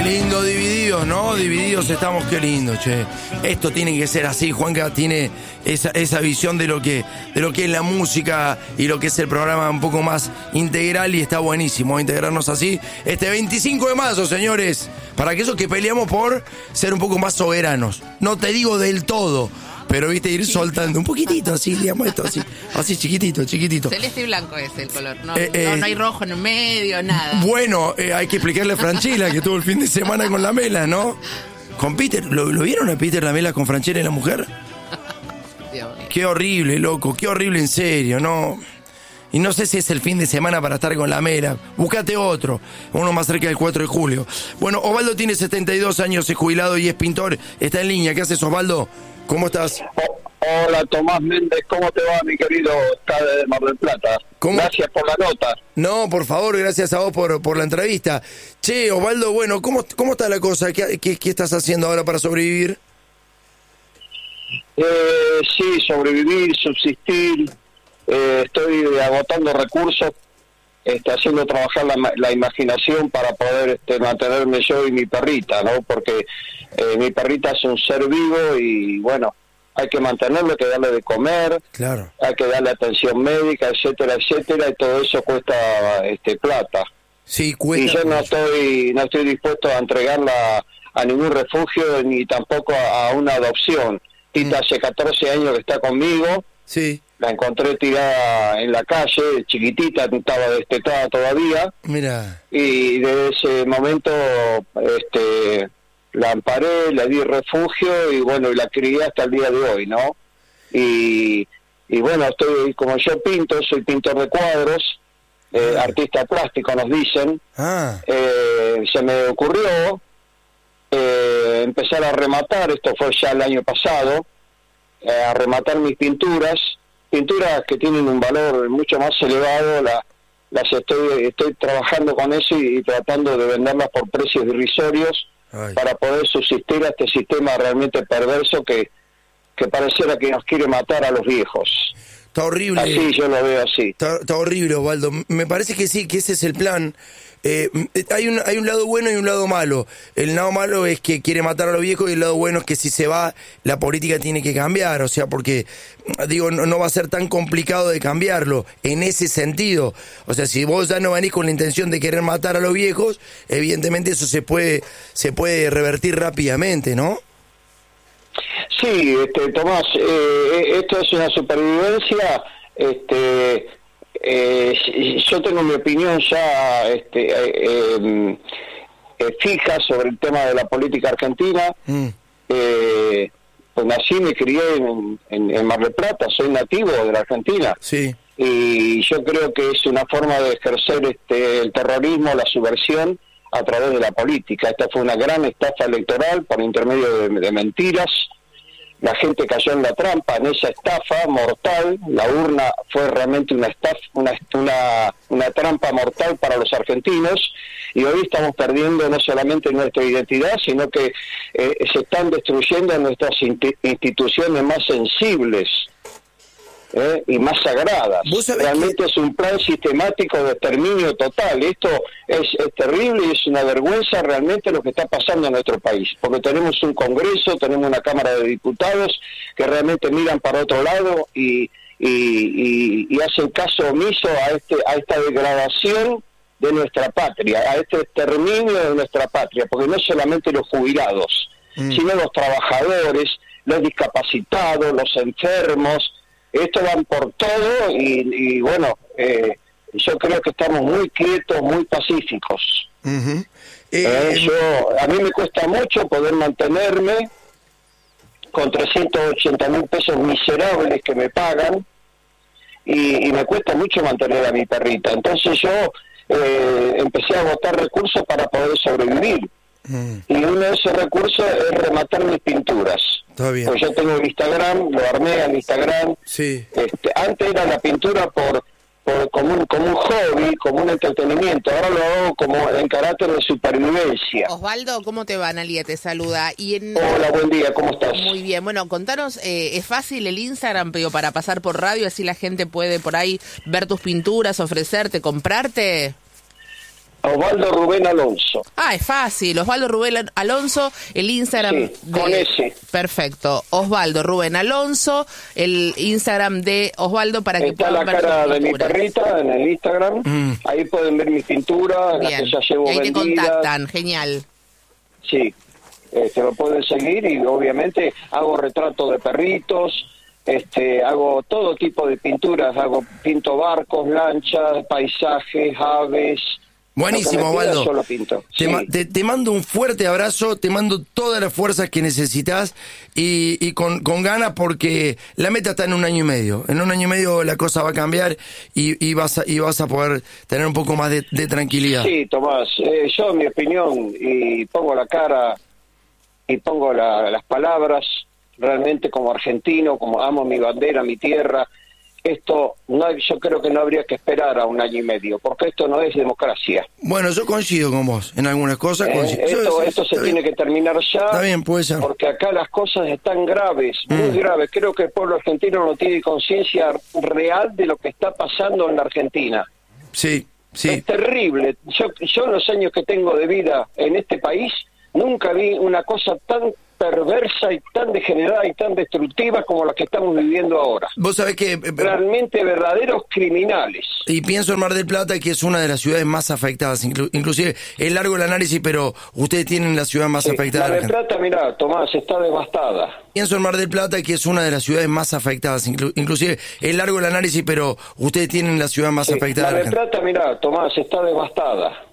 lindo, divididos, ¿no? Divididos estamos, qué lindo, che. Esto tiene que ser así, Juanca tiene esa visión de lo que es la música y lo que es el programa un poco más integral y está buenísimo integrarnos así. Este 25 de marzo, señores, para aquellos que peleamos por ser un poco más soberanos. No te digo del todo, pero viste, ir soltando un poquitito así, digamos esto, así chiquitito. Celeste y blanco es el color, no hay rojo en el medio, nada. Bueno, hay que explicarle a Franchella que tuvo el fin de semana con Lamela, ¿no? Con Peter, ¿lo vieron a Peter Lamela con Franchella y la mujer? Qué horrible, loco, qué horrible en serio, ¿no? Y no sé si es el fin de semana para estar con Lamela. Búscate otro, uno más cerca del 4 de julio. Bueno, Osvaldo tiene 72 años, es jubilado y es pintor, está en línea. ¿Qué haces, Osvaldo? ¿Cómo estás? Hola, Tomás Méndez, ¿cómo te va, mi querido? Está de Mar del Plata. ¿Cómo? Gracias por la nota. No, por favor, gracias a vos por la entrevista. Che, Osvaldo, bueno, ¿cómo está la cosa? ¿Qué estás haciendo ahora para sobrevivir? Sí, sobrevivir, subsistir. Estoy agotando recursos, haciendo trabajar la imaginación para poder mantenerme yo y mi perrita, ¿no? Porque mi perrita es un ser vivo y, bueno, hay que mantenerlo, hay que darle de comer, claro, hay que darle atención médica, etcétera, y todo eso cuesta plata. Sí, cuesta. Y yo no estoy dispuesto a entregarla a ningún refugio ni tampoco a una adopción. Tita hace 14 años que está conmigo. Sí. La encontré tirada en la calle, chiquitita, estaba destetada todavía. Mira. Y desde ese momento la amparé, le di refugio y bueno, y la crié hasta el día de hoy, ¿no? Y bueno, como yo pinto, soy pintor de cuadros, artista plástico nos dicen. Se me ocurrió empezar a rematar, esto fue ya el año pasado, a rematar mis pinturas que tienen un valor mucho más elevado. Las estoy trabajando con eso y tratando de venderlas por precios irrisorios. Ay. Para poder subsistir a este sistema realmente perverso que pareciera que nos quiere matar a los viejos. Está horrible. Así yo lo veo así. Está horrible, Osvaldo. Me parece que sí, que ese es el plan. Hay un lado bueno y un lado malo. El lado malo es que quiere matar a los viejos y el lado bueno es que si se va, la política tiene que cambiar. O sea, porque, digo, no va a ser tan complicado de cambiarlo en ese sentido. O sea, si vos ya no venís con la intención de querer matar a los viejos, evidentemente eso se puede revertir rápidamente, ¿no? Sí, Tomás, esto es una supervivencia. Yo tengo mi opinión ya fija sobre el tema de la política argentina. Pues nací y me crié en Mar del Plata, soy nativo de la Argentina. Sí. Y yo creo que es una forma de ejercer el terrorismo, la subversión a través de la política. Esta fue una gran estafa electoral por intermedio de mentiras. La gente cayó en la trampa, en esa estafa mortal. La urna fue realmente una estafa, una trampa mortal para los argentinos, y hoy estamos perdiendo no solamente nuestra identidad, sino que se están destruyendo nuestras instituciones más sensibles y más sagradas. Realmente es un plan sistemático de exterminio total. Esto es terrible y es una vergüenza realmente lo que está pasando en nuestro país, porque tenemos un Congreso, tenemos una Cámara de Diputados que realmente miran para otro lado y hacen caso omiso a esta degradación de nuestra patria, a este exterminio de nuestra patria, porque no solamente los jubilados, sino los trabajadores, los discapacitados, los enfermos. Esto van por todo y bueno, yo creo que estamos muy quietos, muy pacíficos. Uh-huh. A mí me cuesta mucho poder mantenerme con 380.000 pesos miserables que me pagan y me cuesta mucho mantener a mi perrita. Entonces yo empecé a agotar recursos para poder sobrevivir. Y uno de esos recursos es rematar mis pinturas. Está bien. Pues yo tengo Instagram, lo armé en Instagram. Sí. Antes era la pintura como un hobby, como un entretenimiento. Ahora lo hago como en carácter de supervivencia. Osvaldo, ¿cómo te va? Analia te saluda. Hola, buen día, ¿cómo estás? Muy bien. Bueno, contanos, ¿es fácil el Instagram, pero para pasar por radio, así la gente puede por ahí ver tus pinturas, ofrecerte, comprarte? Osvaldo Rubén Alonso. Ah, es fácil. Osvaldo Rubén Alonso, el Instagram sí, con ese. Perfecto. Osvaldo Rubén Alonso, el Instagram de Osvaldo para que puedan ver. Está la cara de mi perrita en el Instagram. Ahí pueden ver mis pinturas, las que ya llevo ahí vendidas. Te contactan, genial. Sí, lo pueden seguir y obviamente hago retratos de perritos. Hago todo tipo de pinturas, pinto barcos, lanchas, paisajes, aves. Buenísimo, Osvaldo. Sí. Te mando un fuerte abrazo, te mando todas las fuerzas que necesitas y con ganas, porque la meta está en 1 año y medio. En 1 año y medio la cosa va a cambiar y vas a poder tener un poco más de tranquilidad. Sí, Tomás, yo en mi opinión, y pongo la cara y pongo las palabras, realmente como argentino, como amo mi bandera, mi tierra, yo creo que no habría que esperar a 1 año y medio, porque esto no es democracia. Bueno, yo coincido con vos en algunas cosas. Esto se tiene que terminar ya. Está bien, puede ser. Porque acá las cosas están graves, muy graves. Creo que el pueblo argentino no tiene conciencia real de lo que está pasando en la Argentina. Sí, sí. Es terrible. Yo en los años que tengo de vida en este país, nunca vi una cosa tan perversa y tan degenerada y tan destructiva como la que estamos viviendo ahora. Vos sabés que... realmente verdaderos criminales. Y pienso en Mar del Plata, que es una de las ciudades más afectadas, inclusive es largo el análisis, pero ustedes tienen la ciudad más afectada. Mar del Plata, mirá, Tomás, está devastada. Pienso en Mar del Plata, que es una de las ciudades más afectadas, inclusive es largo el análisis, pero ustedes tienen la ciudad más afectada. Mar del Plata, mirá, Tomás, está devastada.